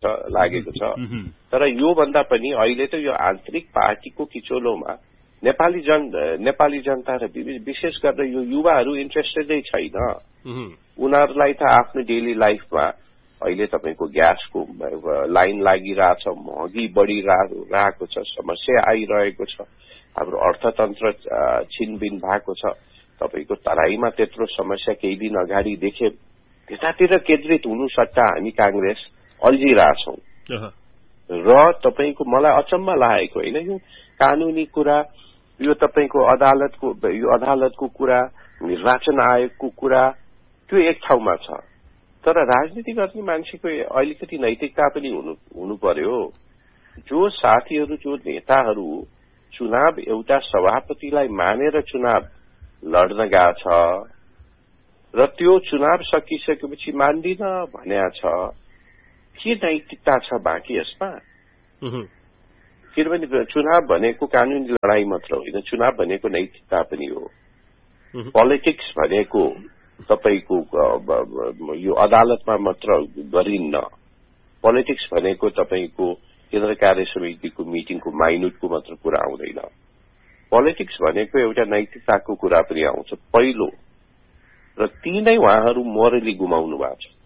लागेको छ। तर यो भन्दा पनि अहिले त यो आन्तरिक पार्टीको किचोलोमा नेपाली जनता र विशेष गरेर यो युवाहरू इन्ट्रेस्टेडै छैन। उनीहरूलाई त आफ्नो डेली लाइफमा अहिले तपाईँको ग्यासको लाइन लागिरहेछ, महँगी बढ़िरहेको छ, समस्या आइरहेको छ, हाम्रो अर्थतन्त्र छिनबिन भएको छ। तपाईँको तराईमा त्यत्रो समस्या केही दिन अगाडि देखे, त्यतातिर केन्द्रित हुनु सट्टा हामी कांग्रेस अल्झिरहेछौं। र तपाईँको मलाई अचम्म लागेको होइन, यो कानूनी कुरा, यो तपाईँको अदालतको कुरा, निर्वाचन आयोगको कुरा, त्यो एक ठाउँमा छ। तर राजनीति गर्ने मान्छेको अलिकति नैतिकता पनि हुनु पर्यो। जो साथीहरू, जो नेताहरू चुनाव एउटा सभापतिलाई मानेर चुनाव लड्न गएको छ र त्यो चुनाव सकिसकेपछि मान्दिन भन्या छ, के नैतिकता छ बाँकी यसमा? किनभने चुनाव भनेको कानूनी लडाई मात्र होइन, चुनाव भनेको नैतिकता पनि हो। पोलिटिक्स भनेको तपाईको यो अदालतमा मात्र गरिन्न। पोलिटिक्स भनेको तपाईको केन्द्र कार्य समितिको मिटिङको माइन्युटको मात्र कुरा आउँदैन। पोलिटिक्स भनेको एउटा नैतिकताको कुरा पनि आउँछ पहिलो, र ती नै उहाँहरू मोरली गुमाउनु भएको छ।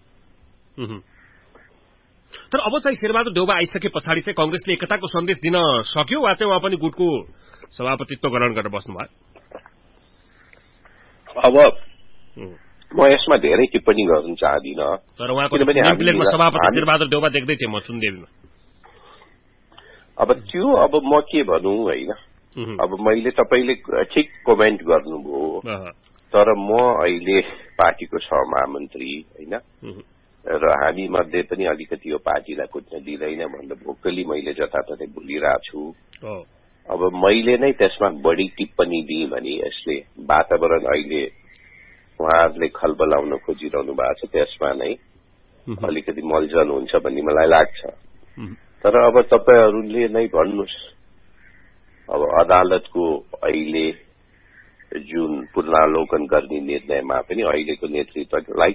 तर अब चाहिँ शेरबहादुर देउवा आइसके पछाडि चाहिँ कांग्रेसले एकताको सन्देश दिन सक्यो वा चाहिँ उहाँ पनि गुटको सभापतित्व ग्रहण गरेर बस्नुभयो? अब म यसमा धेरै टिप्पणी गर्न चाहदिन, तर उहाँको प्लेटमा सभापति शेरबहादुर देउवा देख्दै थिएँ म चुनदेवीमा। अब त्यो अब म के भनौं होइन, अब मैले तपाईले ठिक कमेन्ट गर्नुभयो, तर म अहिले पार्टीको सहमहामन्त्री होइन, र हामी मध्ये पनि अलिकति यो पार्टीलाई कुट्न दिँदैन भनेर भोकली मैले जताततै भुलिरहेको छु। अब मैले नै त्यसमा बढी टिप्पणी दिएँ भने यसले वातावरण अहिले उहाँहरूले खलबलाउन खोजिरहनु भएको छ, त्यसमा नै अलिकति मल्जन हुन्छ भन्ने मलाई लाग्छ। तर अब तपाईहरूले नै भन्नुहोस्, अब अदालतको अहिले जुन पुनरावलोकन गर्ने निर्णयमा पनि अहिलेको नेतृत्वलाई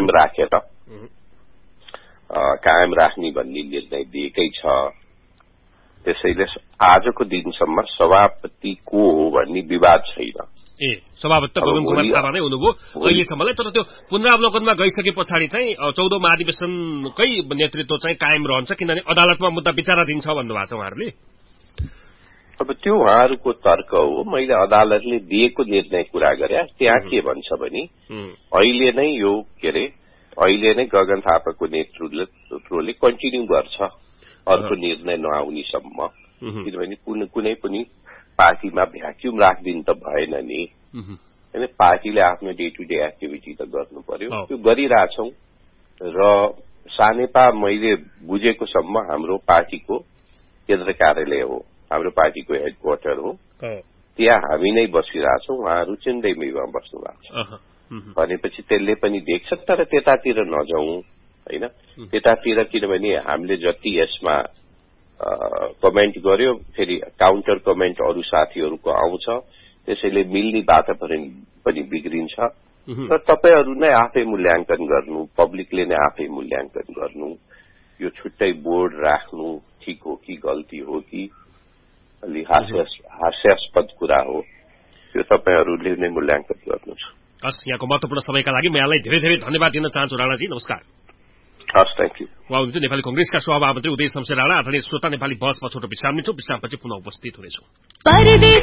कायम राख्ने भन्ने निर्णय दिएकै छ। त्यसैले आजको दिनसम्म सभापति को हो भन्ने विवाद छैन। सभापति गोविन्द कुमार थापा नै हुनुभयो अहिलेसम्मलाई। तर त्यो पुनरावलोकनमा गइसके पछाडि चाहिँ 14औं महाधिवेशनकै नेतृत्व चाहिँ कायम रहन्छ, किनभने अदालतमा मुद्दा विचाराधीन छ भन्नुभएको छ उहाँहरूले। अब त्यो उहाँहरूको तर्क हो। मैले अदालतले दिएको निर्णय कुरा गरे। त्यहाँ के भन्छ भने अहिले नै यो अहिले नै गगन थापाको नेतृत्वले कन्टिन्यू गर्छ अर्को निर्णय नआउनेसम्म, किनभने कुनै पनि पार्टीमा भ्याक्युम राखिदिनु त भएन नि हैन। पार्टीले आफ्नो डे टु डे एक्टिभिटी त गर्नु पर्यो, त्यो गरिरहेछौं। र सानेपा मैले बुझेको सम्म हाम्रो पार्टीको केन्द्र कार्यालय हो, हाम्रो पार्टीको हेडक्वार्टर हो, त्यहाँ हामी नै बसिरहेछौं, उहाँहरू चेन्नईमा बस्नु भएको छ। भनेपछि त्यसले पनि देख्छ, तर त्यतातिर नजाउँ हैन। त्यतातिर किनभने हामीले जति यसमा कमेन्ट गर्यो फेरि काउन्टर कमेन्ट अरू साथीहरूको आउँछ, त्यसैले मिल्ने वातावरण पनि बिग्रिन्छ। र तपाईहरू नै आफै मूल्याङ्कन गर्नु, पब्लिकले नै आफै मूल्याङ्कन गर्नु, यो छुट्टै बोर्ड राख्नु ठिक हो कि गल्ती हो कि अलि हास्यास्पद कुरा हो, त्यो तपाईहरूले नै मूल्याङ्कन गर्नु छ। हस्, यहाँको महत्वपूर्ण समयका लागि म यहाँलाई धेरै धेरै धन्यवाद दिन चाहन्छु राणाजी। नमस्कार। हस्, थ्याङ्क यू। उहाँ हुनुहुन्थ्यो नेपाली कांग्रेसका सभापति उदय शमशेर राणा। आदरणीय श्रोता, नेपाली बहसमा छोटो विश्राम लिन्छौं। विश्रामपछि पुनः उपस्थित हुनेछौं।